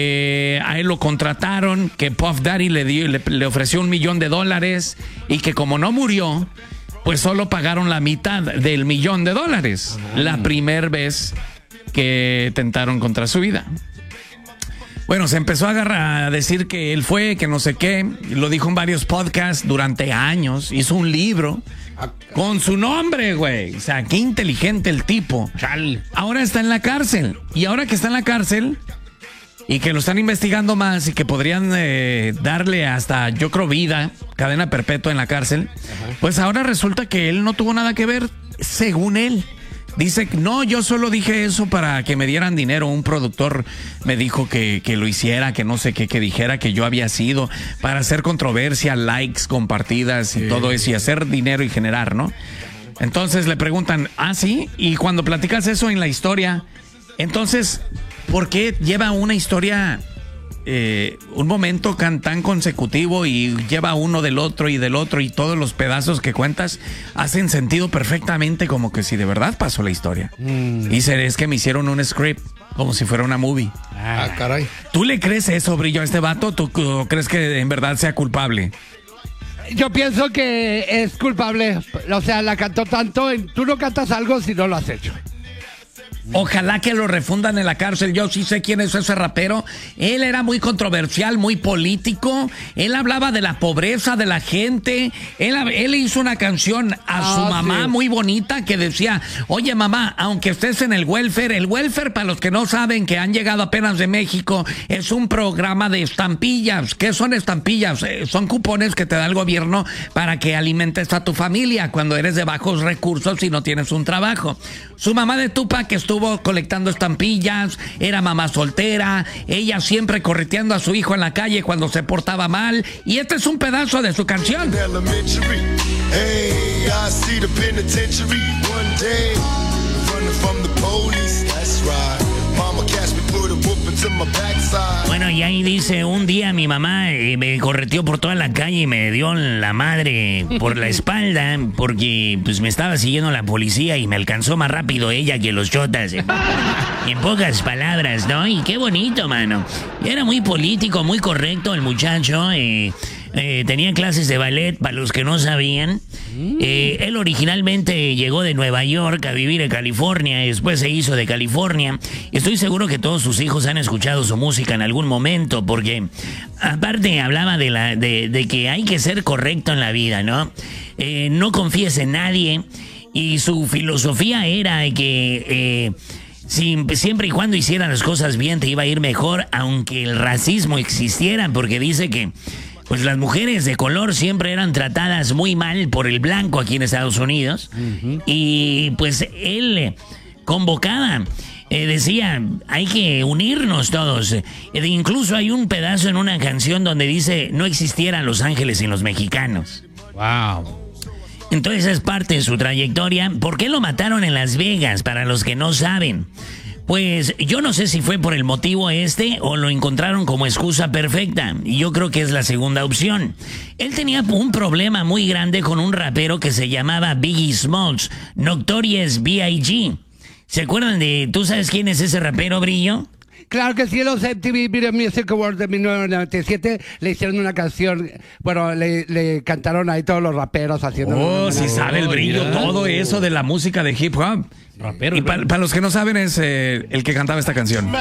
a él lo contrataron, que Puff Daddy le ofreció $1 millón y que como no murió, pues solo pagaron la mitad del $1 millón. La primera vez que tentaron contra su vida. Bueno, se empezó a decir que él fue, que no sé qué. Lo dijo en varios podcasts durante años. Hizo un libro con su nombre, güey. O sea, qué inteligente el tipo. Chal. Ahora está en la cárcel. Y ahora que está en la cárcel y que lo están investigando más y que podrían darle hasta, yo creo, vida, cadena perpetua en la cárcel, pues ahora resulta que él no tuvo nada que ver, según él. Dice, no, yo solo dije eso para que me dieran dinero. Un productor me dijo que lo hiciera, que no sé qué, que dijera que yo había sido para hacer controversia, likes, compartidas y todo eso, y hacer dinero y generar, ¿no? Entonces le preguntan, ¿ah, sí? Y cuando platicas eso en la historia, entonces, ¿por qué lleva una historia, un momento tan consecutivo y lleva uno del otro y todos los pedazos que cuentas hacen sentido perfectamente, como que si de verdad pasó la historia? Dice, es que me hicieron un script como si fuera una movie. Ah, caray. ¿Tú le crees eso, Brillo, a este vato? ¿Tú crees que en verdad sea culpable? Yo pienso que es culpable. O sea, la cantó tanto. Tú no cantas algo si no lo has hecho. Ojalá que lo refundan en la cárcel. Yo sí sé quién es ese rapero. Él era muy controversial, muy político. Él hablaba de la pobreza de la gente. Él hizo una canción a su mamá muy bonita que decía, oye mamá, aunque estés en el welfare, para los que no saben, que han llegado apenas de México, es un programa de estampillas. ¿Qué son estampillas? Son cupones que te da el gobierno para que alimentes a tu familia cuando eres de bajos recursos y no tienes un trabajo. Su mamá de Tupac estuvo colectando estampillas, era mamá soltera, ella siempre correteando a su hijo en la calle cuando se portaba mal, y este es un pedazo de su canción. Bueno, y ahí dice, un día mi mamá me correteó por toda la calle y me dio la madre por la espalda porque pues me estaba siguiendo la policía y me alcanzó más rápido ella que los chotas. En pocas palabras, ¿no? Y qué bonito, mano. Era muy político, muy correcto el muchacho. Tenía clases de ballet, para los que no sabían. Él originalmente llegó de Nueva York a vivir en California y después se hizo de California. Estoy seguro que todos sus hijos han escuchado su música en algún momento, porque aparte hablaba de que hay que ser correcto en la vida, ¿no? No confíes en nadie, y su filosofía era que siempre y cuando hicieran las cosas bien te iba a ir mejor, aunque el racismo existiera, porque dice que pues las mujeres de color siempre eran tratadas muy mal por el blanco aquí en Estados Unidos. Y pues él convocaba, decía, hay que unirnos todos. Incluso hay un pedazo en una canción donde dice, no existieran los ángeles sin los mexicanos. Wow. Entonces es parte de su trayectoria. ¿Por qué lo mataron en Las Vegas? Para los que no saben. Pues yo no sé si fue por el motivo o lo encontraron como excusa perfecta. Y yo creo que es la segunda opción. Él tenía un problema muy grande con un rapero que se llamaba Biggie Smalls, Notorious B.I.G. ¿Se acuerdan de... ¿Tú sabes quién es ese rapero, Brillo? Claro que sí, los MTV Video Music Awards de 1997 le hicieron una canción, bueno, le cantaron ahí todos los raperos haciendo... Oh, sí sabe el Brillo, todo eso de la música de hip hop. Rapero, y para los que no saben, es el que cantaba esta canción.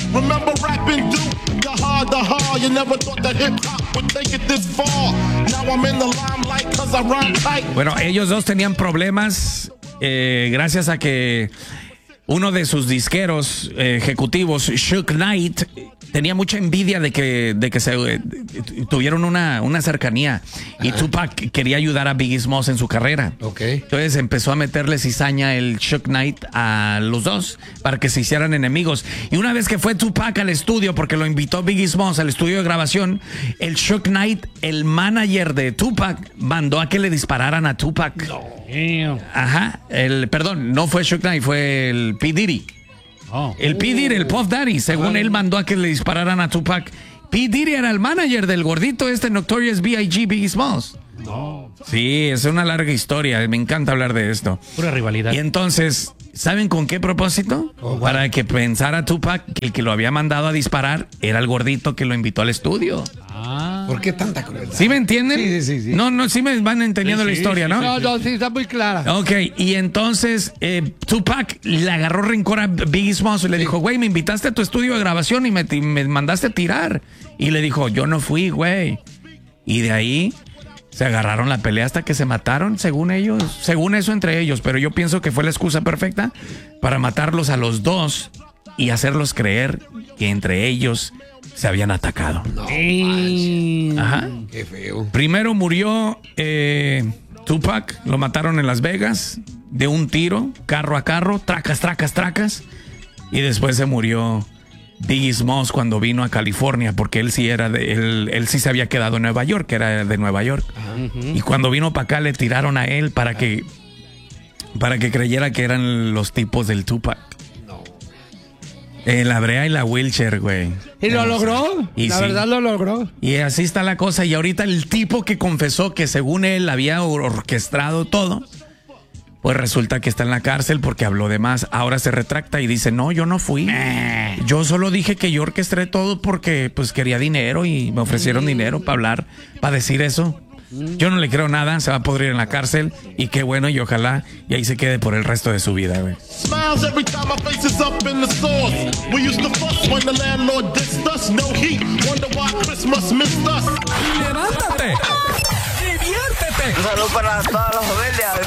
Bueno, ellos dos tenían problemas gracias a que uno de sus disqueros ejecutivos, Suge Knight, tenía mucha envidia de que se tuvieron una cercanía. Y Tupac quería ayudar a Biggie Smalls en su carrera. Entonces empezó a meterle cizaña el Suge Knight a los dos para que se hicieran enemigos. Y una vez que fue Tupac al estudio, porque lo invitó Biggie Smalls al estudio de grabación, el Suge Knight, el manager de Tupac, mandó a que le dispararan a Tupac. Ajá. Perdón, no fue Suge Knight, fue el P. Diddy. El P. Diddy, el Puff Daddy, según él mandó a que le dispararan a Tupac. P. Diddy era el manager del gordito Notorious B.I.G. Biggie Smalls. No. Sí, es una larga historia. Me encanta hablar de esto. Pura rivalidad. Y entonces, ¿saben con qué propósito? Para que pensara Tupac que el que lo había mandado a disparar era el gordito que lo invitó al estudio. ¿Por qué tanta crueldad? ¿Sí me entienden? Sí. No, sí me van entendiendo la historia, ¿no? No, sí, está muy clara. Ok, y entonces Tupac le agarró rencor a Biggie Smalls y le dijo, güey, me invitaste a tu estudio de grabación y me mandaste a tirar. Y le dijo, yo no fui, güey. Y de ahí se agarraron la pelea hasta que se mataron, según ellos, según eso entre ellos. Pero yo pienso que fue la excusa perfecta para matarlos a los dos y hacerlos creer que entre ellos se habían atacado. Ajá. Qué feo. Primero murió Tupac, lo mataron en Las Vegas de un tiro, carro a carro, tracas. Y después se murió Biggie Smalls cuando vino a California, porque él sí era él sí se había quedado en Nueva York, era de Nueva York. Y cuando vino para acá le tiraron a él para que creyera que eran los tipos del Tupac. La brea y la wheelchair, güey. ¿Y lo logró? Y la sí. verdad lo logró. Y así está la cosa. Y ahorita el tipo que confesó que según él había orquestado todo, pues resulta que está en la cárcel porque habló de más. Ahora se retracta y dice, no, yo no fui. Yo solo dije que yo orquesté todo porque pues quería dinero y me ofrecieron dinero para hablar, para decir eso. Yo no le creo nada, se va a podrir en la cárcel y qué bueno y ojalá y ahí se quede por el resto de su vida, güey. Smiles every time my face is up in the stores. We used to fuss when the landlord dissed us. No heat, wonder why Christmas missed us. ¡Levántate! ¡Diviértete! Un saludo para todas las familias.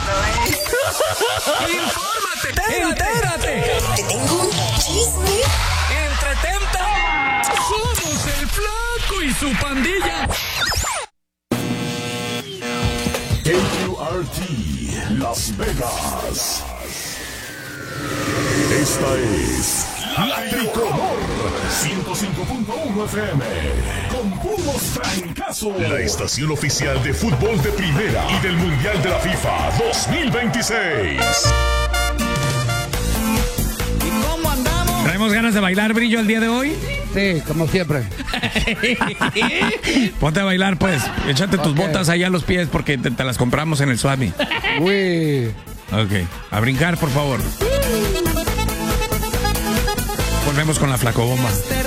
¡Infórmate! ¡Entérate! Te tengo un chisme. ¡Entretente! ¡Somos el Flaco y su pandilla! KQRT Las Vegas. Esta es La Tricolor 105.1 FM con puros trancazos. La estación oficial de fútbol de primera y del Mundial de la FIFA 2026. ¿Traemos ganas de bailar, Brillo, el día de hoy? Sí, como siempre. Ponte a bailar, pues. Échate tus botas allá a los pies porque te las compramos en el Swami. Uy. Ok. A brincar, por favor. Volvemos con la flacobomba.